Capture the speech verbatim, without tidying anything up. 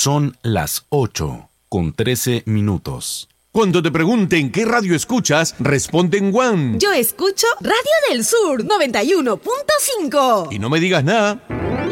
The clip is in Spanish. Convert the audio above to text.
Son las ocho con trece minutos. Cuando te pregunten qué radio escuchas, responde en One. Yo escucho Radio del Sur noventa y uno punto cinco. Y no me digas nada.